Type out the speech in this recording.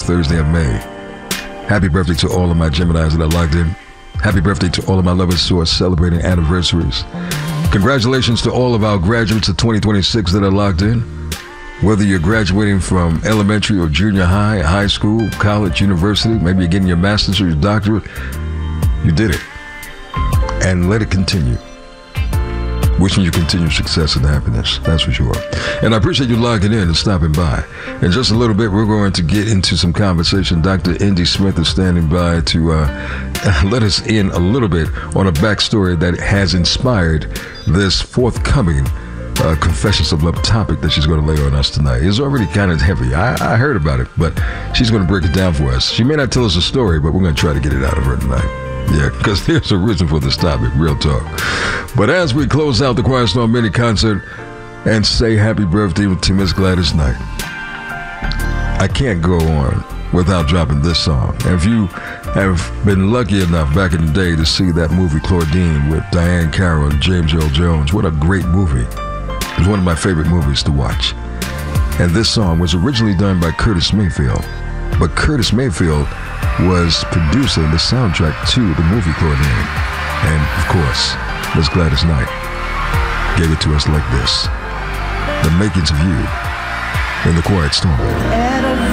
Thursday of May. Happy birthday to all of my Geminis that are logged in. Happy birthday to all of my lovers who are celebrating anniversaries. Congratulations to all of our graduates of 2026 that are logged in. Whether you're graduating from elementary or junior high, high school, college, university, maybe you're getting your master's or your doctorate, you did it. And let it continue. Wishing you continued success and happiness, that's for sure. And I appreciate you logging in and stopping by. In just a little bit, we're going to get into some conversation. Dr. Indy Smith is standing by to let us in a little bit on a backstory that has inspired this forthcoming Confessions of Love topic that she's going to lay on us tonight. It's already kind of heavy. I heard about it, but she's going to break it down for us. She may not tell us a story, but we're going to try to get it out of her tonight. Yeah, because there's a reason for this topic, real talk. But as we close out the Quiet Storm mini concert and say happy birthday to Miss Gladys Knight, I can't go on without dropping this song. And if you have been lucky enough back in the day to see that movie Claudine with Diane Carroll and James Earl Jones, what a great movie. It was one of my favorite movies to watch. And this song was originally done by Curtis Mayfield. But Curtis Mayfield was producing the soundtrack to the movie Claudine. And of course, Miss Gladys Knight gave it to us like this. The makings of you in the Quiet Storm.